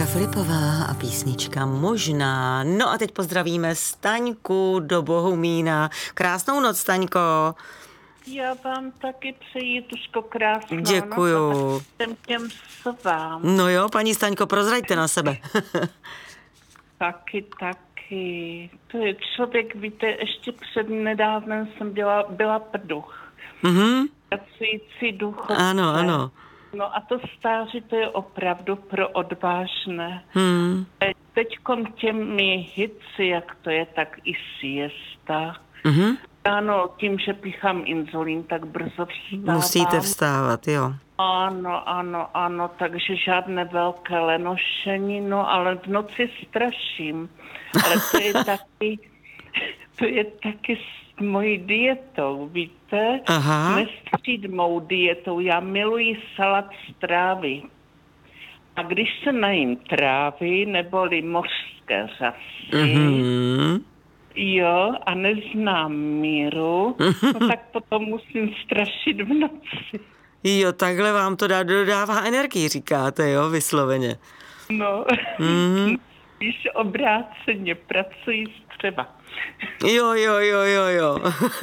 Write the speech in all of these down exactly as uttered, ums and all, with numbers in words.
Staňka Filipová a písnička Možná. No a teď pozdravíme Staňku do Bohumína. Krásnou noc, Staňko. Já vám taky přeji, Tuško, krásnou noc. Děkuju. Jsem těm sovám. No jo, paní Staňko, prozraďte na sebe. Taky, taky. To je člověk, víte, ještě před nedávnem jsem byla, byla prduch. Mhm. Pracující důchodce. Ano, ano. No a to stáří, to je opravdu pro odvážné. Hmm. Teďkom těmi hici, jak to je, tak i siesta. Mhm. Ano, tím, že píchám inzulín, tak brzo vstávám. Musíte vstávat, jo. Ano, ano, ano, takže žádné velké lenošení, no ale v noci straším. Ale to je taky, to je taky s mojí dietou, víte? Aha. Nestřídmou dietou, já miluji salát z trávy. A když se najím trávy, neboli mořské řasy, Mhm. jo, a neznám míru, no tak potom musím strašit v noci. Jo, takhle vám to dá, dodává energii, říkáte, jo, vysloveně. No, Mhm. víš, obráceně pracuji třeba. Jo, jo, jo, jo, jo.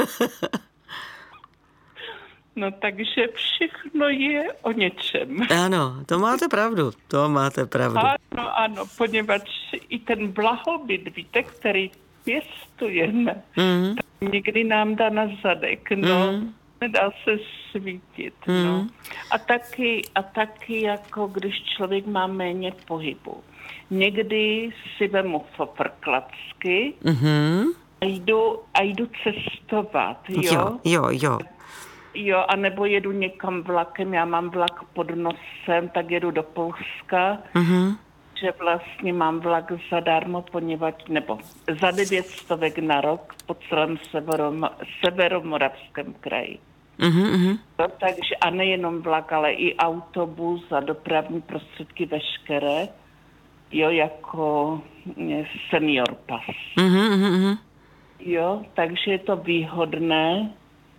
No takže všechno je o něčem. Ano, to máte pravdu, to máte pravdu. Ano, ano, poněvadž i ten blahobyt, víte, který pěstujeme, Mhm. tak někdy nám dá na zadek, no. Mhm. Nedá se svítit, Mhm. no. A taky, a taky jako když člověk má méně pohybu. Někdy si vemu foprklacky Mhm. a jdu, a jdu cestovat, jo? Jo, jo, jo. Jo, anebo jedu někam vlakem, já mám vlak pod nosem, tak jedu do Polska, Mhm. že vlastně mám vlak zadarmo, poněvadž, nebo za devět stovek na rok po celém severom, severomoravském kraji. Mhm, mhm. No, takže a nejenom vlak, ale i autobus a dopravní prostředky veškeré, jo, jako mm, senior pas. Mhm, mhm, mhm. Jo, takže je to výhodné.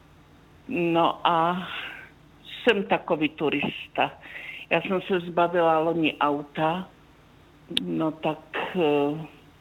No a jsem takový turista. Já jsem se zbavila loni auta, no tak uh,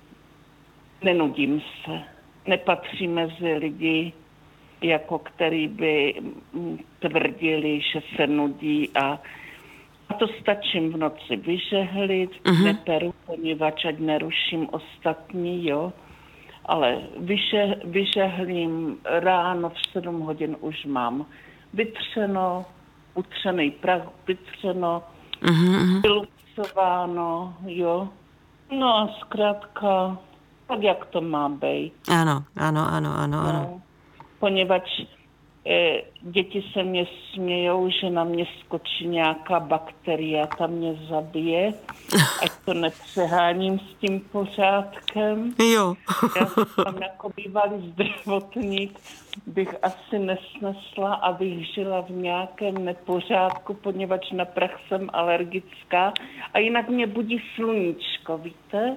nenudím se. Nepatří mezi lidi, jako který by mm, tvrdili, že se nudí a, a to stačím v noci vyžehlit, Mhm. neperu, poněvadž ať neruším ostatní, jo. Ale vyše, vyžehlím ráno v sedm hodin už mám vytřeno, utřený prach, vytřeno, Mhm, mhm. vylucováno, jo. No a zkrátka, tak jak to má být. Ano, ano, ano, ano, ano. No, poněvadž eh, děti se mě smějou, že na mě skočí nějaká bakterie a ta mě zabije, ať to nepřeháním s tím pořádkem. Jo. Já jsem jako bývalý zdravotník bych asi nesnesla, abych žila v nějakém nepořádku, poněvadž na prach jsem alergická a jinak mě budí sluníčko, víte?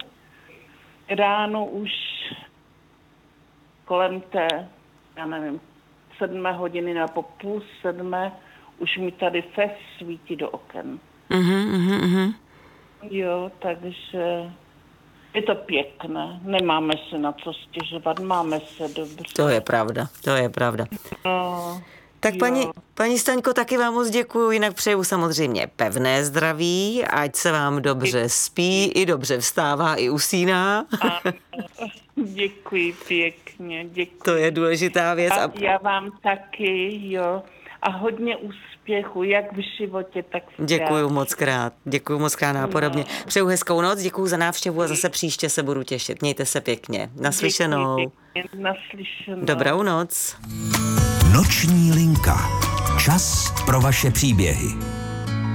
Ráno už kolem té, já nevím, sedmé hodiny nebo půl sedmé už mi tady fest svítí do oken. Mhm, mhm, mhm. Jo, takže je to pěkné. Nemáme se na co stěžovat, máme se dobře. To je pravda, to je pravda. No, Tak jo. paní, paní Staňko, taky vám moc děkuju, jinak přeju samozřejmě pevné zdraví, ať se vám dobře spí, i dobře vstává, i usíná. Ano, děkuji pěkně, děkuji. To je důležitá věc. A A já vám taky, jo. A hodně úspěchu, jak v životě, tak v děkuju práci. moc krát, děkuju moc krát nápodobně. Přeju hezkou noc, děkuju za návštěvu a zase příště se budu těšit. Mějte se pěkně. Naslyšenou. Děkuji pěkně, naslyšenou. Dobrou noc. Noční linka. Čas pro vaše příběhy.